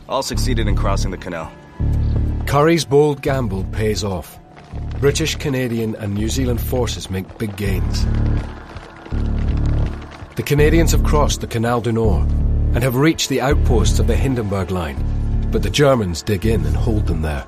All succeeded in crossing the canal. Curry's bold gamble pays off. British, Canadian and New Zealand forces make big gains. The Canadians have crossed the Canal du Nord and have reached the outposts of the Hindenburg Line, but the Germans dig in and hold them there.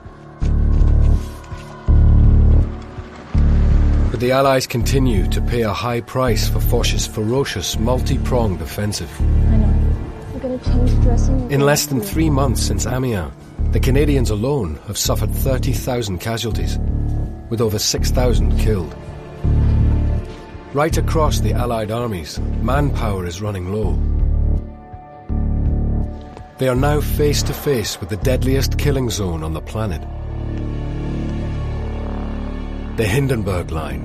But the Allies continue to pay a high price for Foch's ferocious, multi-pronged offensive. I know. We're going to change dressing. In less than 3 months since Amiens, the Canadians alone have suffered 30,000 casualties, with over 6,000 killed. Right across the Allied armies, manpower is running low. They are now face to face with the deadliest killing zone on the planet. The Hindenburg Line.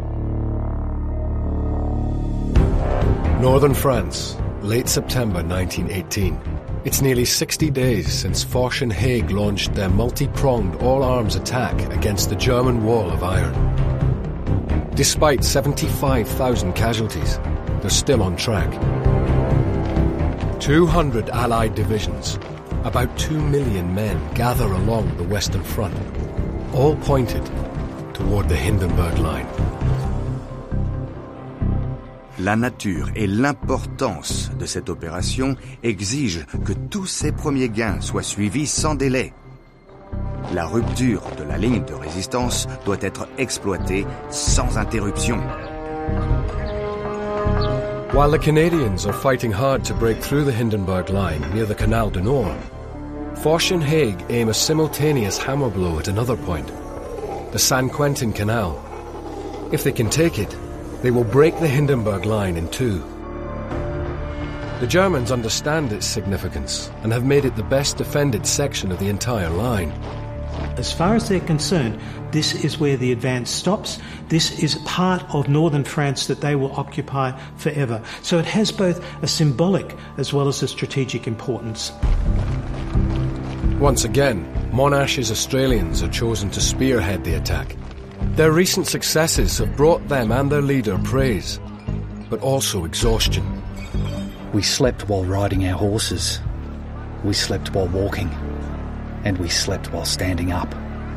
Northern France, late September 1918. It's nearly 60 days since Foch and Haig launched their multi-pronged all-arms attack against the German wall of iron. Despite 75,000 casualties, they're still on track. 200 Allied divisions, about 2 million men gather along the Western Front, all pointed toward the Hindenburg Line. La nature et l'importance de cette opération exigent que tous ces premiers gains soient suivis sans délai. La rupture de la ligne de résistance doit être exploitée sans interruption. While the Canadians are fighting hard to break through the Hindenburg Line near the Canal du Nord, Foch and Haig aim a simultaneous hammer blow at another point, the Saint-Quentin Canal. If they can take it, they will break the Hindenburg Line in two. The Germans understand its significance and have made it the best defended section of the entire line. As far as they're concerned, this is where the advance stops. This is part of northern France that they will occupy forever. So it has both a symbolic as well as a strategic importance. Once again, Monash's Australians are chosen to spearhead the attack. Their recent successes have brought them and their leader praise, but also exhaustion. We slept while riding our horses. We slept while walking. And we slept while standing up.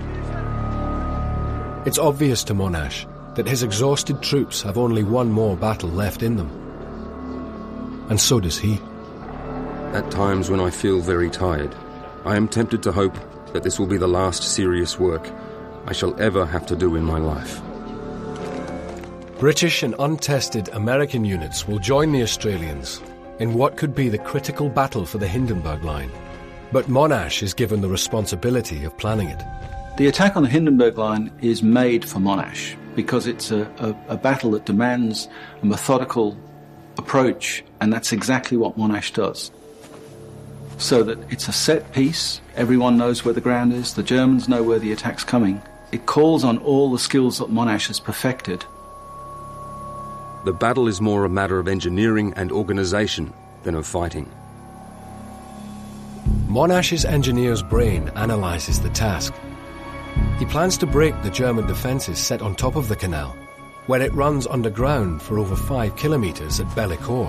It's obvious to Monash that his exhausted troops have only one more battle left in them. And so does he. At times when I feel very tired, I am tempted to hope that this will be the last serious work I shall ever have to do in my life. British and untested American units will join the Australians in what could be the critical battle for the Hindenburg Line. But Monash is given the responsibility of planning it. The attack on the Hindenburg Line is made for Monash because it's a battle that demands a methodical approach, and that's exactly what Monash does. So that it's a set piece, everyone knows where the ground is, the Germans know where the attack's coming. It calls on all the skills that Monash has perfected. The battle is more a matter of engineering and organisation than of fighting. Monash's engineer's brain analyses the task. He plans to break the German defences set on top of the canal, where it runs underground for over 5 kilometres at Bellicourt.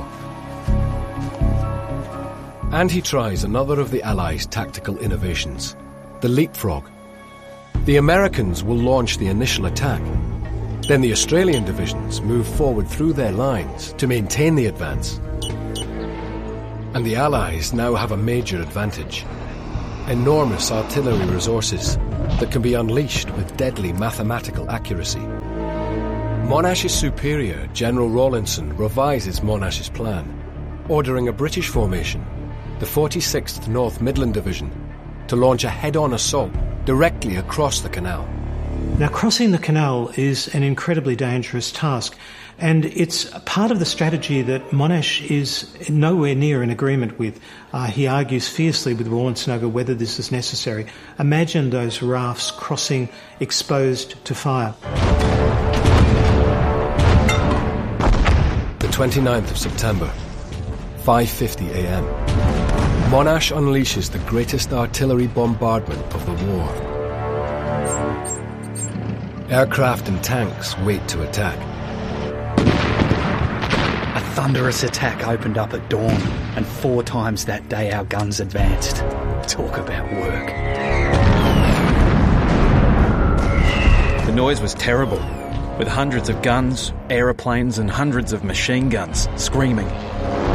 And he tries another of the Allies' tactical innovations, the leapfrog. The Americans will launch the initial attack. Then the Australian divisions move forward through their lines to maintain the advance. And the Allies now have a major advantage. Enormous artillery resources that can be unleashed with deadly mathematical accuracy. Monash's superior, General Rawlinson, revises Monash's plan, ordering a British formation, the 46th North Midland Division, to launch a head-on assault directly across the canal. Now, crossing the canal is an incredibly dangerous task, and it's part of the strategy that Monash is nowhere near in agreement with. He argues fiercely with Rawlinson over whether this is necessary. Imagine those rafts crossing exposed to fire. The 29th of September, 5:50 a.m. Monash unleashes the greatest artillery bombardment of the war. Aircraft and tanks wait to attack. A thunderous attack opened up at dawn, and 4 times that day our guns advanced. Talk about work. The noise was terrible, with hundreds of guns, aeroplanes and hundreds of machine guns screaming.